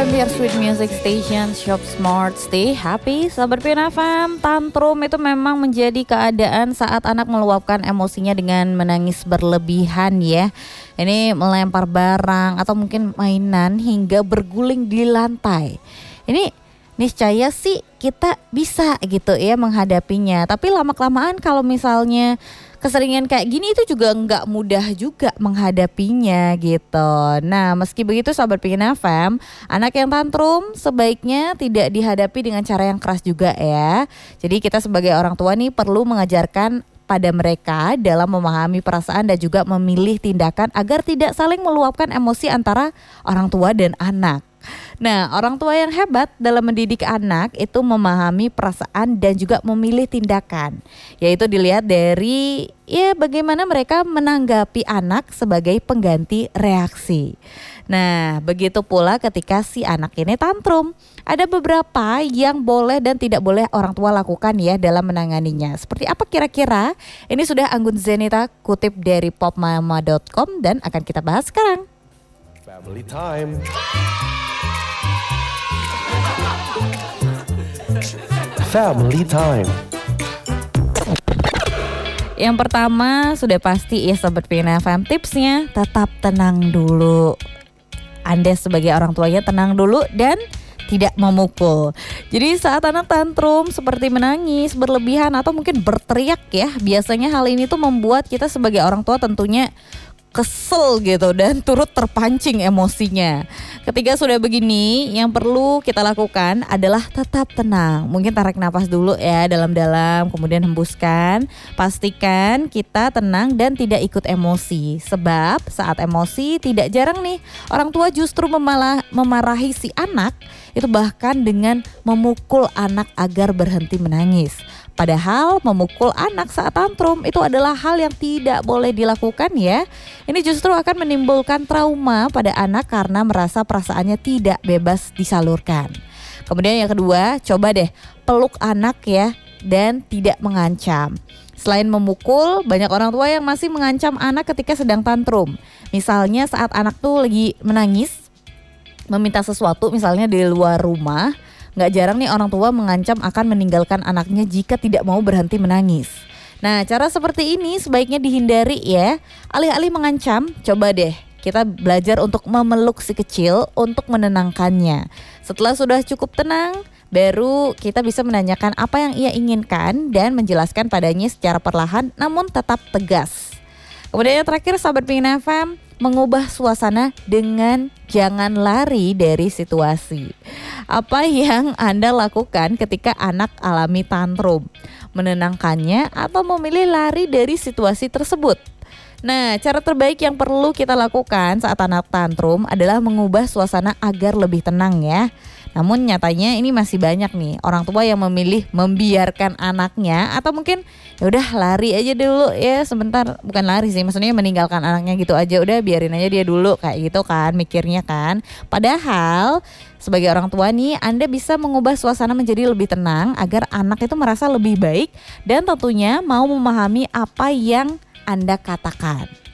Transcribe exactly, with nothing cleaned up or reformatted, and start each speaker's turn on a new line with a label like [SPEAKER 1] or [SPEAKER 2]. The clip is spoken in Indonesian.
[SPEAKER 1] F M, your sweet music station, shop smart, stay happy. Sahabat Pina F M, tantrum itu memang menjadi keadaan saat anak meluapkan emosinya dengan menangis berlebihan ya. Ini melempar barang atau mungkin mainan hingga berguling di lantai. Ini niscaya sih kita bisa gitu ya menghadapinya. Tapi lama-kelamaan kalau misalnya keseringan kayak gini itu juga nggak mudah juga menghadapinya gitu. Nah meski begitu sahabat Pina F M, anak yang tantrum sebaiknya tidak dihadapi dengan cara yang keras juga ya. Jadi kita sebagai orang tua nih perlu mengajarkan pada mereka dalam memahami perasaan dan juga memilih tindakan agar tidak saling meluapkan emosi antara orang tua dan anak. Nah, orang tua yang hebat dalam mendidik anak itu memahami perasaan dan juga memilih tindakan, yaitu dilihat dari ya bagaimana mereka menanggapi anak sebagai pengganti reaksi. Nah, begitu pula ketika si anak ini tantrum. Ada beberapa yang boleh dan tidak boleh orang tua lakukan ya dalam menanganinya. Seperti apa kira-kira? Ini sudah Anggun Zenita kutip dari popmama dot com dan akan kita bahas sekarang.
[SPEAKER 2] Family time. Family time.
[SPEAKER 1] Yang pertama sudah pasti ya Sobat Pina F M, tipsnya tetap tenang dulu. Anda sebagai orang tuanya tenang dulu dan tidak memukul. Jadi saat anak tantrum seperti menangis, berlebihan atau mungkin berteriak ya, biasanya hal ini tuh membuat kita sebagai orang tua tentunya kesel gitu dan turut terpancing emosinya. Ketika sudah begini, yang perlu kita lakukan adalah tetap tenang. Mungkin tarik nafas dulu ya dalam-dalam, kemudian hembuskan. Pastikan kita tenang dan tidak ikut emosi. Sebab saat emosi tidak jarang nih orang tua justru memalah, memarahi si anak, itu bahkan dengan memukul anak agar berhenti menangis. Padahal memukul anak saat tantrum itu adalah hal yang tidak boleh dilakukan ya. Ini justru akan menimbulkan trauma pada anak karena merasa perasaannya tidak bebas disalurkan. Kemudian yang kedua, coba deh peluk anak ya dan tidak mengancam. Selain memukul, banyak orang tua yang masih mengancam anak ketika sedang tantrum. Misalnya saat anak tuh lagi menangis, meminta sesuatu misalnya di luar rumah. Gak jarang nih orang tua mengancam akan meninggalkan anaknya jika tidak mau berhenti menangis. Nah, cara seperti ini sebaiknya dihindari ya. Alih-alih mengancam, coba deh kita belajar untuk memeluk si kecil untuk menenangkannya. Setelah sudah cukup tenang, baru kita bisa menanyakan apa yang ia inginkan dan menjelaskan padanya secara perlahan namun tetap tegas. Kemudian yang terakhir sahabat Pina F M, mengubah suasana dengan jangan lari dari situasi. Apa yang Anda lakukan ketika anak alami tantrum? Menenangkannya atau memilih lari dari situasi tersebut? Nah, cara terbaik yang perlu kita lakukan saat anak tantrum adalah mengubah suasana agar lebih tenang ya. Namun nyatanya ini masih banyak nih orang tua yang memilih membiarkan anaknya atau mungkin ya udah lari aja dulu ya sebentar, bukan lari sih maksudnya meninggalkan anaknya gitu aja, udah biarin aja dia dulu kayak gitu kan mikirnya kan. Padahal sebagai orang tua nih Anda bisa mengubah suasana menjadi lebih tenang agar anak itu merasa lebih baik dan tentunya mau memahami apa yang Anda katakan.